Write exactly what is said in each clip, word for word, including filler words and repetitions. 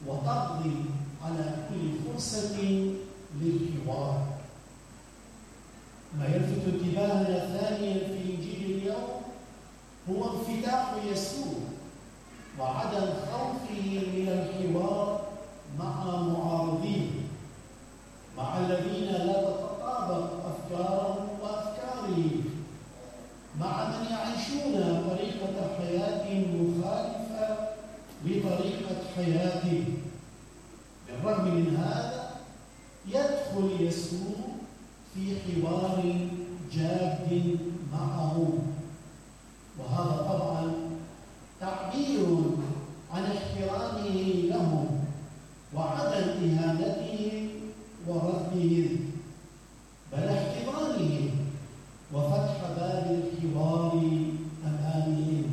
وتقضي على كل فرصة للحوار. ما يلفت انتباهنا ثانيا في إنجيل اليوم هو انفتاح يسوع وعدم خوفه من الحوار مع معارضيه، مع الذين لا تتطابق أفكارهم وأفكاره، مع من يعيشون طريقة حياة مخالفة لطريقة حياته. بالرغم من هذا يدخل يسوع في حوار جاد معهم، وهذا طبعا تعبير عن احترامه لهم وعدم إهانتهم ورفضهم، بل احتضانهم وفتح باب الحوار أمامهم.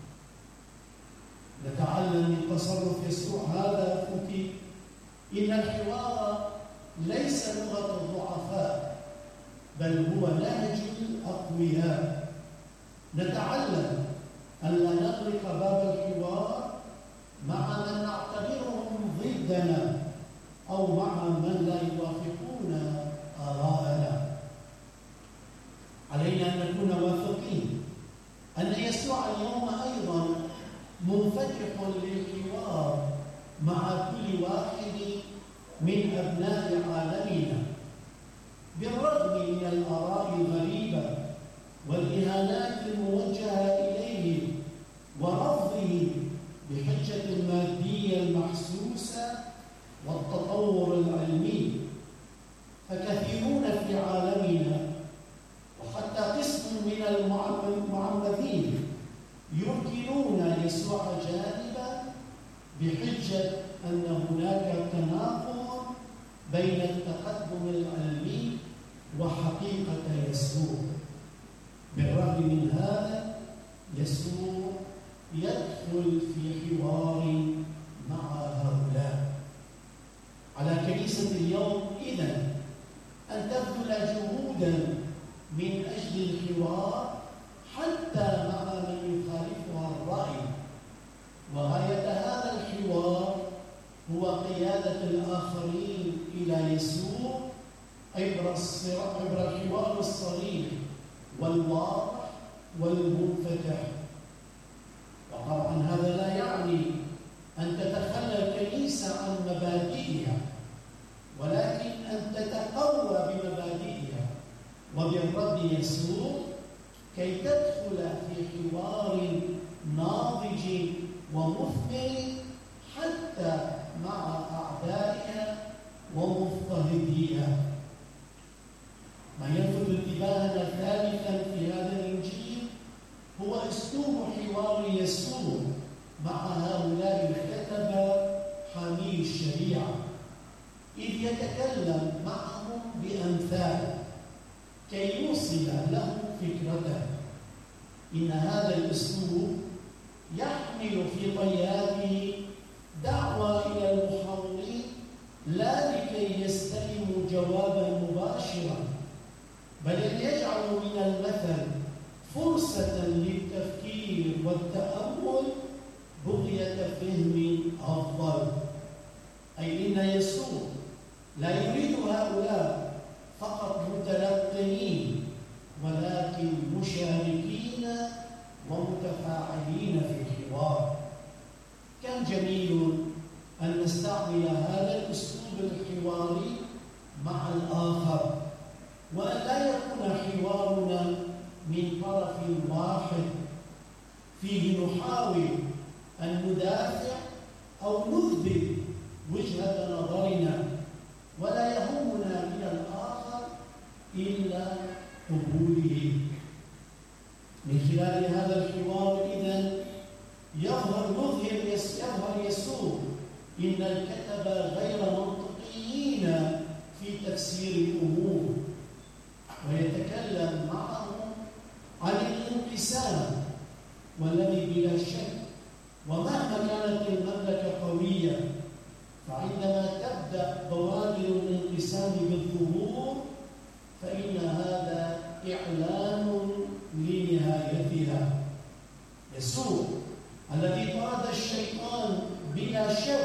نتعلم من تصرف يسوع هذا فتي إن الحوار ليس لغة الضعفاء، بل هو نهج الأقوياء. نتعلم ألا نغلق باب الحوار مع من نعتبرهم ضدنا أو مع من لا يوافقون آراءنا. علينا أن نكون واثقين أن يسوع اليوم أيضا منفتح للحوار مع كل واحد من أبناء عالمنا، بالرغم من الآراء الغريبة والإهانات الموجهة إليه ورفضه بحجة المادية المحسوسة والتطور العلمي. فكثيرون في عالمنا وحتى قسم من المعمدين يركنون يسوع جانبا بحجة أن هناك تناقض بين التقدم العلمي وحقيقة يسوع. بالرغم من هذا يسوع يدخل في حوار مع هؤلاء. على كنيسة اليوم إذن أن تبذل جهودا من أجل الحوار حتى مع من يخالفها الرأي، وغاية هذا الحوار هو قيادة الآخرين إلى يسوع عبر الحوار الصريح والواضح والمنفتح. وطبعا هذا لا يعني أن تتخلى الكنيسة عن مبادئها، ولكن أن تتقوى بمبادئها وبالرب يسوع كي تدخل في حوار ناضج ومثمر حتى مع أعدائها ومضطهديها. ما يلفت انتباهنا ثالثا في هذا الإنجيل هو أسلوب حوار يسوع مع هؤلاء الكتبة حامي الشريعة، إذ يتكلم معهم بأمثال كي يوصل لهم فكرته. إن هذا الأسلوب يحمل في طياته دعوة إلى المحاورين لا لكي يستلموا جوابا مباشرا، بل يجعل من المثل فرصة للتفكير والتأمل بغية فهم أفضل. أي إن يسوع لا يريد هؤلاء فقط متلقنين، ولكن مشاركين ومتفاعلين في الحوار. كان جميل أن نستعمل هذا الأسلوب الحواري مع الآخر، وأن لا يكون حوارنا من طرف واحد فيه نحاول أن ندافع أو نثبت وجهة نظرنا، ولا يهمنا من الآخر إلا قبوله. من خلال هذا الحوار إذن يظهر يظهر يظهر يسوع إن الكتبة غير منطقيين في تفسير الأمور، ويتكلم معهم عن الانقسام، والذي بلا شك ومهما كانت المملكة قوية فعندما تبدأ بوادر الانقسام بالظهور فإن هذا إعلان لنهايتها. يسوع الذي طرد الشيطان بلا شك